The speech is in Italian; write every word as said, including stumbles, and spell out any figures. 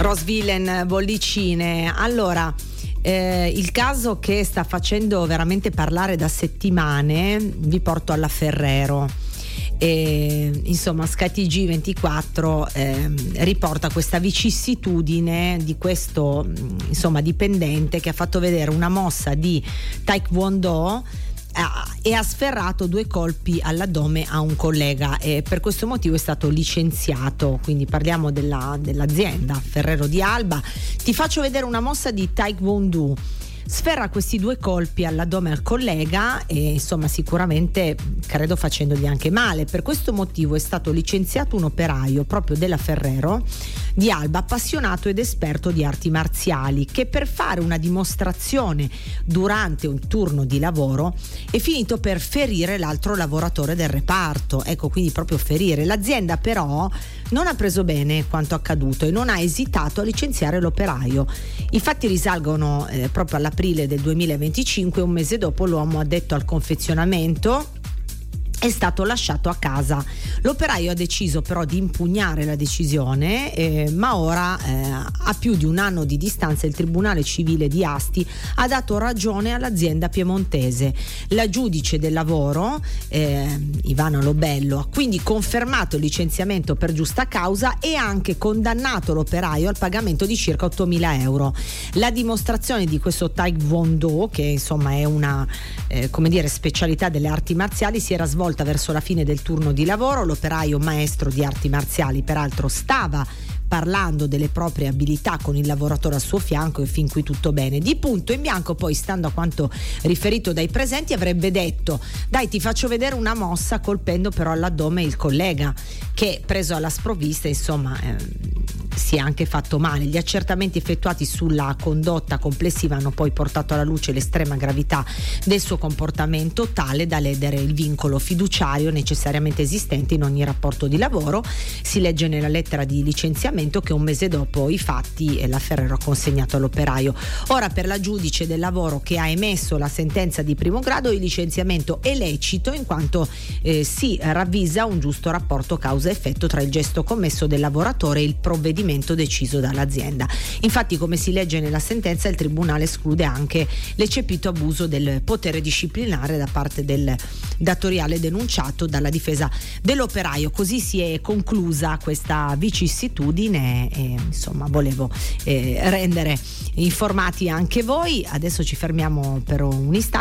Rosvilen Bollicine. Allora, eh, il caso che sta facendo veramente parlare da settimane, vi porto alla Ferrero. E, insomma, SkyTG ventiquattro eh, riporta questa vicissitudine di questo insomma dipendente che ha fatto vedere una mossa di Taekwondo e ha sferrato due colpi all'addome a un collega, e per questo motivo è stato licenziato. Quindi parliamo della, dell'azienda Ferrero di Alba. Ti faccio vedere una mossa di Taekwondo. Sferra questi due colpi all'addome al collega e insomma sicuramente credo facendogli anche male. Per questo motivo è stato licenziato un operaio proprio della Ferrero di Alba, appassionato ed esperto di arti marziali, che per fare una dimostrazione durante un turno di lavoro è finito per ferire l'altro lavoratore del reparto. Ecco, quindi proprio ferire. L'azienda però non ha preso bene quanto accaduto e non ha esitato a licenziare l'operaio. I fatti risalgono eh, proprio all'aprile del duemilaventicinque. Un mese dopo l'uomo addetto al confezionamento è stato lasciato a casa. L'operaio ha deciso però di impugnare la decisione, eh, ma ora eh, a più di un anno di distanza il Tribunale Civile di Asti ha dato ragione all'azienda piemontese. La giudice del lavoro, eh, Ivana Lobello, ha quindi confermato il licenziamento per giusta causa e ha anche condannato l'operaio al pagamento di circa ottomila euro. La dimostrazione di questo Taekwondo, che insomma è una eh, come dire specialità delle arti marziali, si era svolta verso la fine del turno di lavoro. L'operaio, maestro di arti marziali, peraltro stava parlando delle proprie abilità con il lavoratore al suo fianco e fin qui tutto bene. Di punto in bianco poi, stando a quanto riferito dai presenti, avrebbe detto: dai, ti faccio vedere una mossa, colpendo però all'addome il collega, che preso alla sprovvista insomma eh, si è anche fatto male. Gli accertamenti effettuati sulla condotta complessiva hanno poi portato alla luce l'estrema gravità del suo comportamento, tale da ledere il vincolo fiduciario necessariamente esistente in ogni rapporto di lavoro. Si legge nella lettera di licenziamento che un mese dopo i fatti la Ferrero ha consegnato all'operaio. Ora, per la giudice del lavoro che ha emesso la sentenza di primo grado, il licenziamento è lecito in quanto eh, si ravvisa un giusto rapporto causa-effetto tra il gesto commesso del lavoratore e il provvedimento deciso dall'azienda. Infatti, come si legge nella sentenza, il tribunale esclude anche l'eccepito abuso del potere disciplinare da parte del datoriale denunciato dalla difesa dell'operaio. Così si è conclusa questa vicissitudine e insomma volevo eh, rendere informati anche voi. Adesso ci fermiamo per un istante.